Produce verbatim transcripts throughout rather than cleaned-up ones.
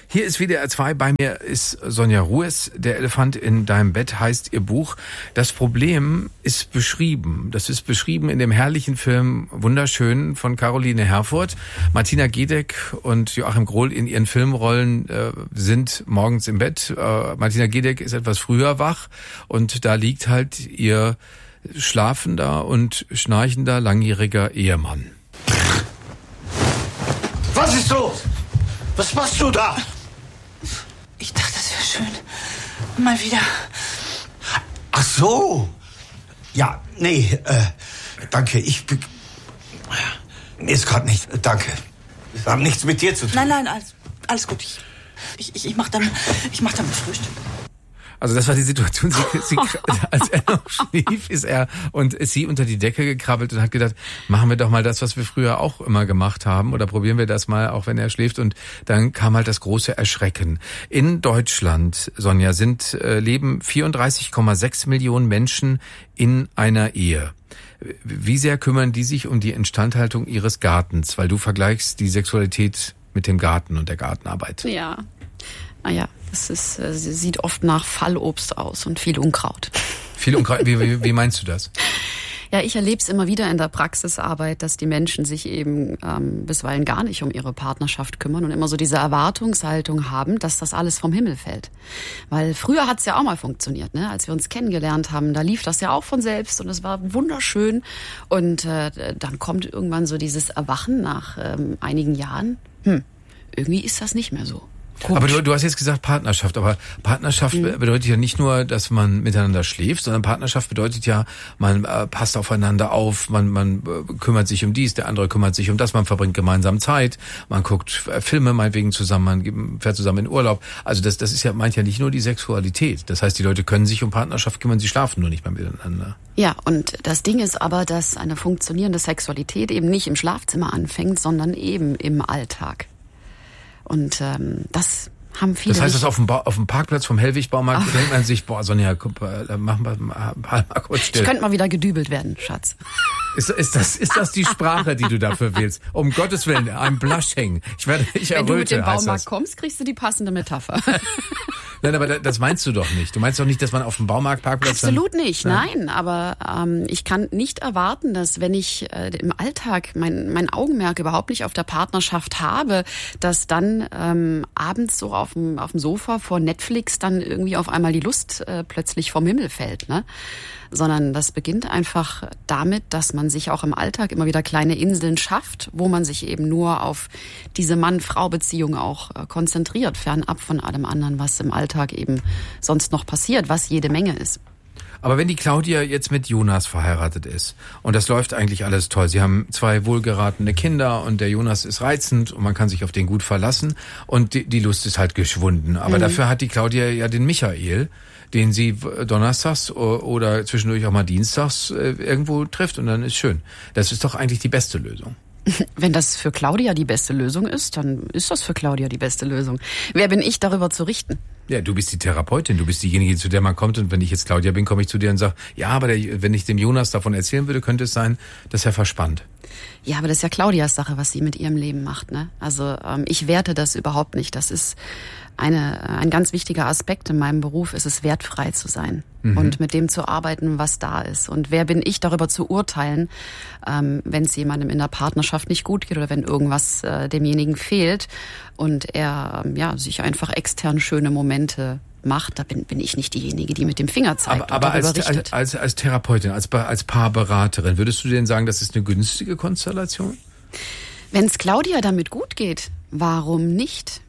Hier ist W D R zwei, bei mir ist Sonja Ruess. Der Elefant in deinem Bett heißt ihr Buch. Das Problem ist beschrieben. Das ist beschrieben in dem herrlichen Film Wunderschön von Caroline Herfurth. Martina Gedeck und Joachim Grohl in ihren Filmrollen äh, sind morgens im Bett. Äh, Martina Gedeck ist etwas früher wach und da liegt halt ihr schlafender und schnarchender langjähriger Ehemann. Was ist los? Was machst du da? Ich dachte, es wäre schön. Mal wieder. Ach so. Ja, nee, äh, danke. Ich... Be- nee, ist gerade nicht. Danke. Wir haben nichts mit dir zu tun. Nein, nein, alles, alles gut. Ich, ich, ich, ich mach dann, ich mach dann Frühstück. Also das war die Situation, sie, sie, als er noch schlief, ist er und ist sie unter die Decke gekrabbelt und hat gedacht, machen wir doch mal das, was wir früher auch immer gemacht haben, oder probieren wir das mal, auch wenn er schläft. Und dann kam halt das große Erschrecken. In Deutschland, Sonja, sind äh, leben vierunddreißig Komma sechs Millionen Menschen in einer Ehe. Wie sehr kümmern die sich um die Instandhaltung ihres Gartens? Weil du vergleichst die Sexualität mit dem Garten und der Gartenarbeit. Ja, naja. Es ist, äh, sieht oft nach Fallobst aus und viel Unkraut. Viel Unkraut? Wie, wie, wie meinst du das? Ja, ich erlebe es immer wieder in der Praxisarbeit, dass die Menschen sich eben ähm, bisweilen gar nicht um ihre Partnerschaft kümmern und immer so diese Erwartungshaltung haben, dass das alles vom Himmel fällt. Weil früher hat es ja auch mal funktioniert, ne? Als wir uns kennengelernt haben, da lief das ja auch von selbst und es war wunderschön. Und äh, dann kommt irgendwann so dieses Erwachen nach ähm, einigen Jahren. Hm, irgendwie ist das nicht mehr so. Gut. Aber du, du hast jetzt gesagt Partnerschaft, aber Partnerschaft mhm. bedeutet ja nicht nur, dass man miteinander schläft, sondern Partnerschaft bedeutet ja, man äh, passt aufeinander auf, man, man äh, kümmert sich um dies, der andere kümmert sich um das, man verbringt gemeinsam Zeit, man guckt äh, Filme meinetwegen zusammen, man fährt zusammen in Urlaub. Also das, das ist ja, meint ja nicht nur die Sexualität. Das heißt, die Leute können sich um Partnerschaft kümmern, sie schlafen nur nicht mehr miteinander. Ja, und das Ding ist aber, dass eine funktionierende Sexualität eben nicht im Schlafzimmer anfängt, sondern eben im Alltag. Und ähm, das haben viele. Das heißt, dass auf dem, ba- auf dem Parkplatz vom Hellwig-Baumarkt Ach. denkt man sich, boah, Sonja, mach mal, mal, mal kurz still. Ich könnte mal wieder gedübelt werden, Schatz. Ist, ist, das, ist das die Sprache, die du dafür wählst? Um Gottes Willen, I'm blushing. Ich werde, ich erröte, Wenn du mit dem Baumarkt das. kommst, kriegst du die passende Metapher. Nein, aber das meinst du doch nicht. Du meinst doch nicht, dass man auf dem Baumarktparkplatz... Absolut dann, nicht, nein. nein. Aber ähm, ich kann nicht erwarten, dass wenn ich äh, im Alltag mein, mein Augenmerk überhaupt nicht auf der Partnerschaft habe, dass dann ähm, abends so auf dem, auf dem Sofa vor Netflix dann irgendwie auf einmal die Lust äh, plötzlich vom Himmel fällt, ne? Sondern das beginnt einfach damit, dass man sich auch im Alltag immer wieder kleine Inseln schafft, wo man sich eben nur auf diese Mann-Frau-Beziehung auch konzentriert, fernab von allem anderen, was im Alltag eben sonst noch passiert, was jede Menge ist. Aber wenn die Claudia jetzt mit Jonas verheiratet ist und das läuft eigentlich alles toll, sie haben zwei wohlgeratene Kinder und der Jonas ist reizend und man kann sich auf den gut verlassen und die, die Lust ist halt geschwunden. Aber mhm. dafür hat die Claudia ja den Michael, den sie donnerstags oder zwischendurch auch mal dienstags irgendwo trifft und dann ist schön. Das ist doch eigentlich die beste Lösung. Wenn das für Claudia die beste Lösung ist, dann ist das für Claudia die beste Lösung. Wer bin ich, darüber zu richten? Ja, du bist die Therapeutin, du bist diejenige, zu der man kommt und wenn ich jetzt Claudia bin, komme ich zu dir und sage, ja, aber der, wenn ich dem Jonas davon erzählen würde, könnte es sein, dass er verspannt. Ja, aber das ist ja Claudias Sache, was sie mit ihrem Leben macht, ne? Also ähm, ich werte das überhaupt nicht. Das ist eine, ein ganz wichtiger Aspekt in meinem Beruf, ist es, wertfrei zu sein mhm. und mit dem zu arbeiten, was da ist. Und wer bin ich, darüber zu urteilen, ähm, wenn es jemandem in der Partnerschaft nicht gut geht oder wenn irgendwas äh, demjenigen fehlt und er ähm, ja sich einfach extern schöne Momente macht, da bin, bin ich nicht diejenige, die mit dem Finger zeigt aber, aber und darüber als, richtet. als, als Therapeutin, als, als Paarberaterin, würdest du denn sagen, das ist eine günstige Konstellation? Wenn es Claudia damit gut geht, warum nicht?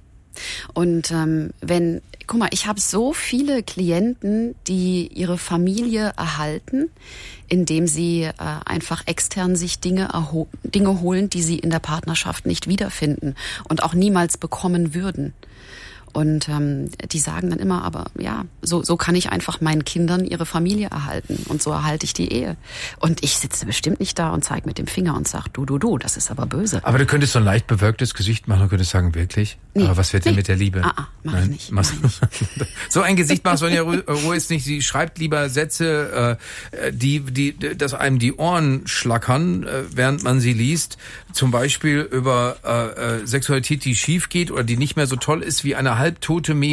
Und ähm, wenn, guck mal, ich habe so viele Klienten, die ihre Familie erhalten, indem sie äh, einfach extern sich Dinge, erho- Dinge holen, die sie in der Partnerschaft nicht wiederfinden und auch niemals bekommen würden. Und ähm, die sagen dann immer, aber ja, so, so kann ich einfach meinen Kindern ihre Familie erhalten und so erhalte ich die Ehe. Und ich sitze bestimmt nicht da und zeige mit dem Finger und sage, du, du, du, das ist aber böse. Aber du könntest so ein leicht bewölktes Gesicht machen und könntest sagen, wirklich? Nee. Aber was wird denn nee. mit der Liebe? Ah, ah, mach ich nicht. Mach ich nicht. So ein Gesicht macht Sonja Ruhe ist nicht. Sie schreibt lieber Sätze, äh, die, die, dass einem die Ohren schlackern, äh, während man sie liest. Zum Beispiel über äh, Sexualität, die schief geht oder die nicht mehr so toll ist wie eine halbtote Mädchen.